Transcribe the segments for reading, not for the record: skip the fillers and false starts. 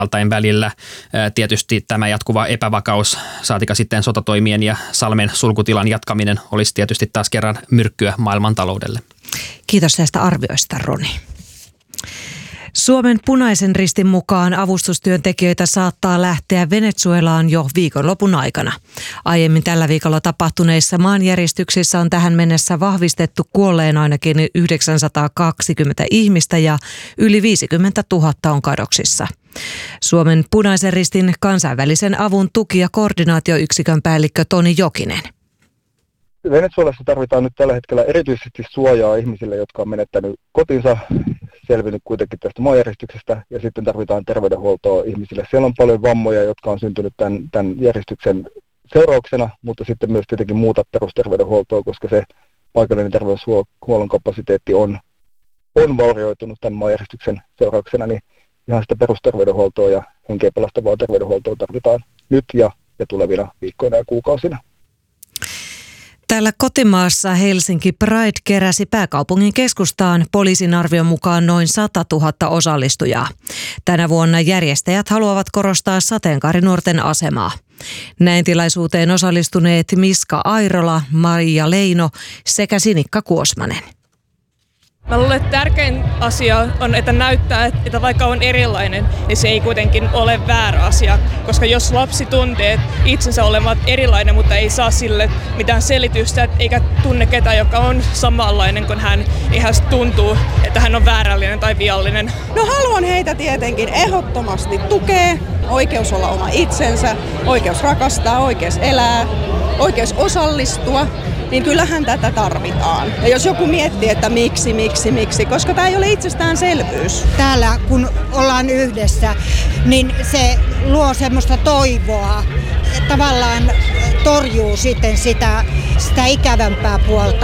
Yhdysvaltain välillä. Tietysti tämä jatkuva epävakaus, saatika sitten sotatoimien ja Salmen sulkutilan jatkaminen olisi tietysti taas kerran myrkkyä maailmantaloudelle. Kiitos näistä arvioista, Roni. Suomen Punaisen Ristin mukaan avustustyöntekijöitä saattaa lähteä Venezuelaan jo viikonlopun aikana. Aiemmin tällä viikolla tapahtuneissa maanjäristyksissä on tähän mennessä vahvistettu kuolleen ainakin 920 ihmistä ja yli 50 000 on kadoksissa. Suomen Punaisen Ristin kansainvälisen avun tuki- ja koordinaatioyksikön päällikkö Toni Jokinen. Venezuelassa tarvitaan nyt tällä hetkellä erityisesti suojaa ihmisille, jotka on menettänyt kotinsa, selvinnyt kuitenkin tästä maanjäristyksestä, ja sitten tarvitaan terveydenhuoltoa ihmisille. Siellä on paljon vammoja, jotka on syntynyt tämän järjestyksen seurauksena, mutta sitten myös tietenkin muuta perusterveydenhuoltoa, koska se paikallinen terveyshuollon kapasiteetti on vaurioitunut tämän maanjäristyksen seurauksena, niin ihan sitä perusterveydenhuoltoa ja henkeä pelastavaa terveydenhuoltoa tarvitaan nyt ja tulevina viikkoina ja kuukausina. Täällä kotimaassa Helsinki Pride keräsi pääkaupungin keskustaan poliisin arvion mukaan noin 100 000 osallistujaa. Tänä vuonna järjestäjät haluavat korostaa sateenkaarinuorten asemaa. Näin tilaisuuteen osallistuneet Miska Airola, Maria Leino sekä Sinikka Kuosmanen. Mä luulen, että tärkein asia on, että näyttää, että vaikka on erilainen, niin se ei kuitenkin ole väärä asia. Koska jos lapsi tuntee itsensä olevat erilainen, mutta ei saa sille mitään selitystä, eikä tunne ketään, joka on samanlainen kuin hän, niin hän tuntuu, että hän on väärällinen tai viallinen. No haluan heitä tietenkin ehdottomasti tukea. Oikeus olla oma itsensä, oikeus rakastaa, oikeus elää, oikeus osallistua. Niin kyllähän tätä tarvitaan. Ja jos joku miettii, että miksi, koska tämä ei ole itsestäänselvyys. Täällä kun ollaan yhdessä, niin se luo semmoista toivoa. Tavallaan torjuu sitten sitä ikävämpää puolta.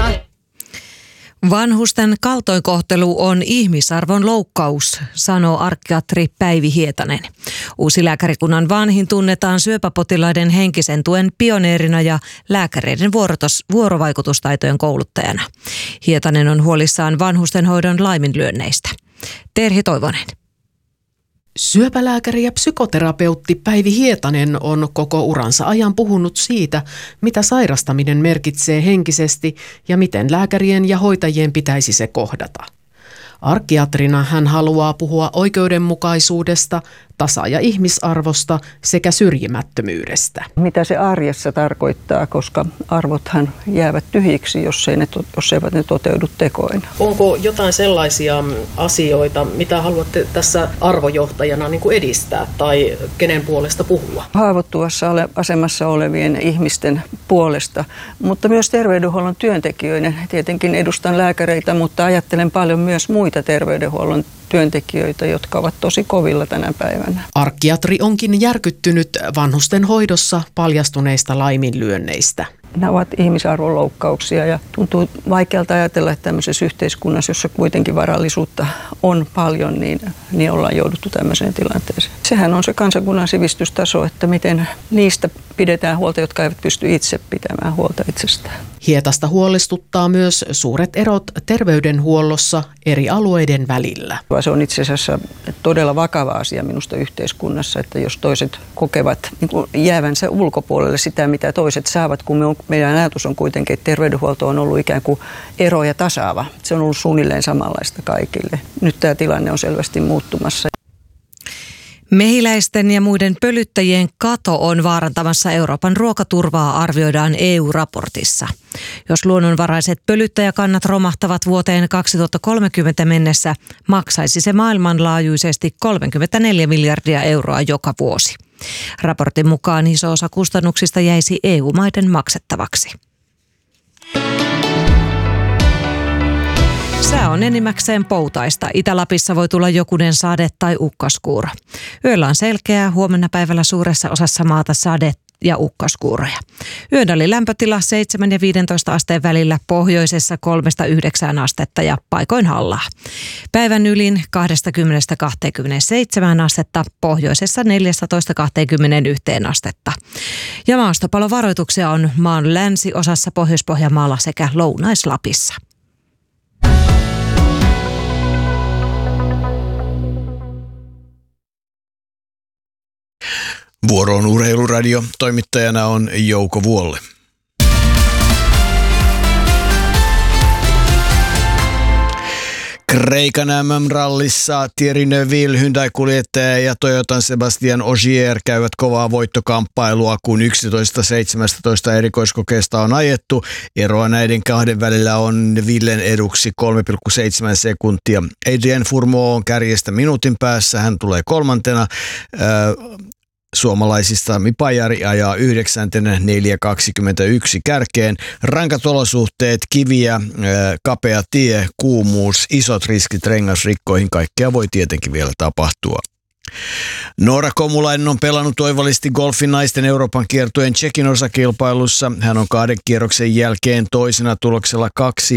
Vanhusten kaltoinkohtelu on ihmisarvon loukkaus, sanoo arkkiatri Päivi Hietanen. Uusilääkärikunnan vanhin tunnetaan syöpäpotilaiden henkisen tuen pioneerina ja lääkäreiden vuorovaikutustaitojen kouluttajana. Hietanen on huolissaan vanhustenhoidon laiminlyönneistä. Terhi Toivonen. Syöpälääkäri ja psykoterapeutti Päivi Hietanen on koko uransa ajan puhunut siitä, mitä sairastaminen merkitsee henkisesti ja miten lääkärien ja hoitajien pitäisi se kohdata. Arkkiatrina hän haluaa puhua oikeudenmukaisuudesta, tasa- ja ihmisarvosta sekä syrjimättömyydestä. Mitä se arjessa tarkoittaa, koska arvothan jäävät tyhjiksi, jos eivät ne toteudu tekoina. Onko jotain sellaisia asioita, mitä haluatte tässä arvojohtajana edistää tai kenen puolesta puhua? Haavoittuvassa asemassa olevien ihmisten puolesta, mutta myös terveydenhuollon työntekijöiden. Tietenkin edustan lääkäreitä, mutta ajattelen paljon myös muita terveydenhuollon työntekijöitä, jotka ovat tosi kovilla tänä päivänä. Arkkiatri onkin järkyttynyt vanhusten hoidossa paljastuneista laiminlyönneistä. Nämä ovat ihmisarvonloukkauksia ja tuntuu vaikealta ajatella, että tämmöisessä yhteiskunnassa, jossa kuitenkin varallisuutta on paljon, niin ollaan jouduttu tämmöiseen tilanteeseen. Sehän on se kansakunnan sivistystaso, että miten niistä pidetään huolta, jotka eivät pysty itse pitämään huolta itsestään. Hietasta huolestuttaa myös suuret erot terveydenhuollossa eri alueiden välillä. Se on itse asiassa todella vakava asia minusta yhteiskunnassa, että jos toiset kokevat jäävänsä ulkopuolelle sitä, mitä toiset saavat, kun meidän ajatus on kuitenkin, että terveydenhuolto on ollut ikään kuin eroja tasaava. Se on ollut suunnilleen samanlaista kaikille. Nyt tämä tilanne on selvästi muuttumassa. Mehiläisten ja muiden pölyttäjien kato on vaarantamassa Euroopan ruokaturvaa, arvioidaan EU-raportissa. Jos luonnonvaraiset pölyttäjäkannat romahtavat vuoteen 2030 mennessä, maksaisi se maailmanlaajuisesti 34 miljardia euroa joka vuosi. Raportin mukaan iso osa kustannuksista jäisi EU-maiden maksettavaksi. Sää on enimmäkseen poutaista. Itä-Lapissa voi tulla jokunen sade tai ukkaskuuro. Yöllä on selkeää, huomenna päivällä suuressa osassa maata sade ja ukkaskuuroja. Yön oli lämpötila 7 ja 15 asteen välillä, pohjoisessa 3-9 astetta ja paikoin hallaa. Päivän ylin 20-27 astetta, pohjoisessa 14-21 astetta. Ja maastopalovaroituksia on maan länsiosassa, Pohjois-Pohjanmaalla sekä Lounais-Lapissa. Vuoroon Urheiluradio. Toimittajana on Jouko Vuolle. Kreikan MM-rallissa Thierry Neuville, Hyundai-kuljettaja ja Toyotan Sebastian Ogier käyvät kovaa voittokamppailua, kun 11-17 erikoiskokeesta on ajettu. Eroa näiden kahden välillä on Nevillen eduksi 3,7 sekuntia. Adrien Fourmaux on kärjestä minuutin päässä, hän tulee kolmantena. Suomalaisista Mipajari ajaa 9. 4.21 kärkeen. Rankat olosuhteet, kiviä, kapea tie, kuumuus, isot riskit rengasrikkoihin, kaikkea voi tietenkin vielä tapahtua. Noora Komulainen on pelannut oivallisesti golfin naisten Euroopan kiertueen Tšekin osakilpailussa. Hän on 2 kierroksen jälkeen toisena tuloksella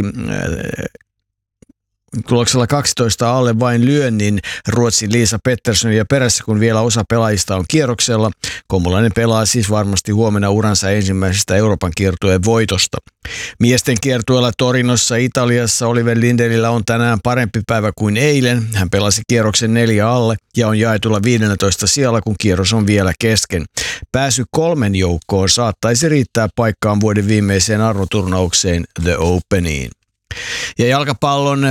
12 alle vain lyönnin Ruotsin Liisa Petterssonia perässä, kun vielä osa pelaajista on kierroksella. Komulainen pelaa siis varmasti huomenna uransa ensimmäisestä Euroopan kiertueen voitosta. Miesten kiertueella Torinossa Italiassa Oliver Lindelillä on tänään parempi päivä kuin eilen. Hän pelasi kierroksen 4 alle ja on jaetulla 15 sijalla, kun kierros on vielä kesken. Pääsy 3 joukkoon saattaisi riittää paikkaan vuoden viimeiseen arvoturnaukseen The Openiin. Ja jalkapallon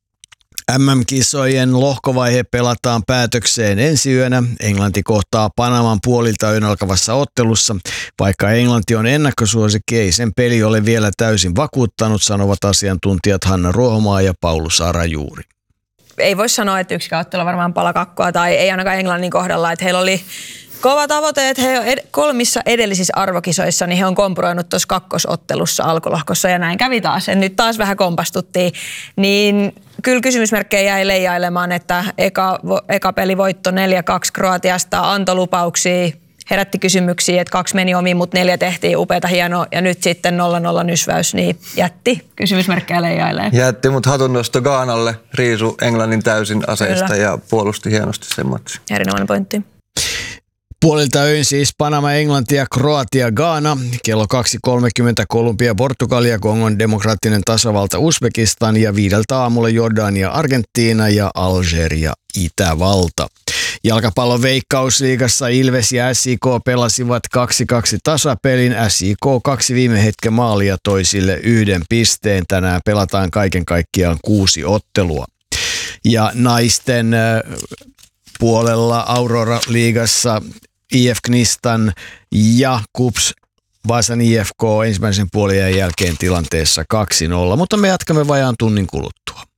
MM-kisojen lohkovaihe pelataan päätökseen ensi yönä. Englanti kohtaa Panaman puolilta yön alkavassa ottelussa. Vaikka Englanti on ennakkosuosikki, ei sen peli ole vielä täysin vakuuttanut, sanovat asiantuntijat Hanna Ruohomaa ja Paulus Arajuuri. Ei voi sanoa, että yksikään ottelu on varmaan palakakkoa tai ei ainakaan Englannin kohdalla, että heillä oli kova tavoite, että he on 3 edellisissä arvokisoissa, niin he on kompuroinut tuossa kakkosottelussa alkulohkossa ja näin kävi taas. Ja nyt taas vähän kompastuttiin, niin kyllä kysymysmerkkejä jäi leijailemaan, että eka pelivoitto 4-2 Kroatiasta antoi lupauksia, herätti kysymyksiä, että 2 meni omiin, mutta 4 tehtiin upeata hienoa ja nyt sitten 0-0 nysväys, niin jätti kysymysmerkkejä leijailee. Jätti, mutta hatunnosto Ghanalle, riisu Englannin täysin aseista kyllä. Ja puolusti hienosti sen matsin. Erinomainen pointti. Puolilta öin siis Panama, Englanti ja Kroatia, Ghana. Kello 2.30 Kolumbia, Portugalia, Kongon demokraattinen tasavalta, Uzbekistan ja 5 aamulla Jordania, Argentiina ja Algeria, Itävalta. Jalkapallon Veikkausliigassa Ilves ja SIK pelasivat 2-2 tasapelin. SIK 2 viime hetken maalia toisille 1 pisteen. Tänään pelataan kaiken kaikkiaan 6 ottelua. Ja naisten puolella Aurora-liigassa IF Knistan ja KuPS Vaasan IFK ensimmäisen puoliajan jälkeen tilanteessa 2-0, mutta me jatkamme vajaan tunnin kuluttua.